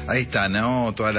Ahí está, ¿no? Toda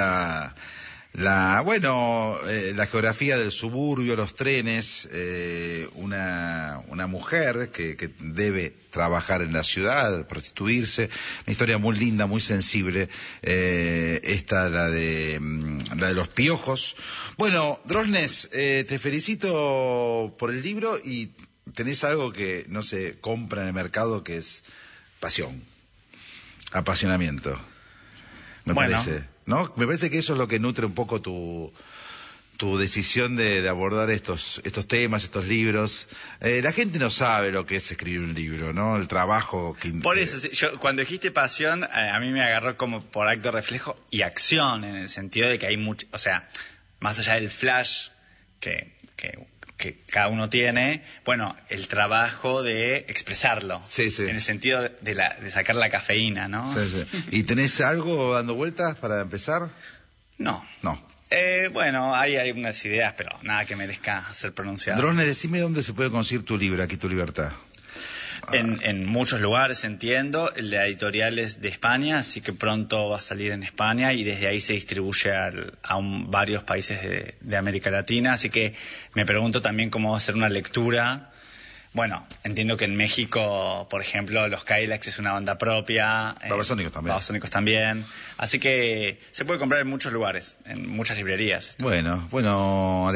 la geografía del suburbio, los trenes, una mujer que debe trabajar en la ciudad, prostituirse, una historia muy linda, muy sensible, esta, la de los piojos. Bueno, Drosnes, te felicito por el libro y tenés algo que no se compra en el mercado, que es pasión, apasionamiento. Me parece, ¿no? Me parece que eso es lo que nutre un poco tu decisión de abordar estos temas, estos libros. La gente no sabe lo que es escribir un libro, ¿no? El trabajo que... Por eso, yo cuando dijiste pasión, a mí me agarró como por acto reflejo y acción, en el sentido de que hay mucho, o sea, más allá del flash que cada uno tiene, bueno, el trabajo de expresarlo, sí. En el sentido de sacar la cafeína, ¿no? Sí. ¿Y tenés algo dando vueltas para empezar? No. No. Bueno, hay unas ideas, pero nada que merezca ser pronunciado. Drosnes, decime dónde se puede conseguir tu libro, Aquí tu libertad. En muchos lugares, entiendo. La editorial es de España, así que pronto va a salir en España y desde ahí se distribuye a varios países de América Latina. Así que me pregunto también cómo va a ser una lectura. Bueno, entiendo que en México, por ejemplo, los Cadillacs es una banda propia. Babasónicos también. Babasónicos también. Así que se puede comprar en muchos lugares, en muchas librerías. Bueno.